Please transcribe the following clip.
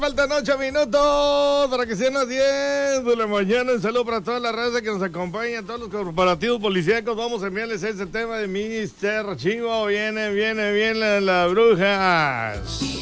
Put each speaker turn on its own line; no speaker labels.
Faltan 8 minutos para que sean las 10 de la mañana. Un saludo para toda la raza que nos acompaña, todos los corporativos policíacos. Vamos a enviarles ese tema de Mr. Chivo. Viene las brujas.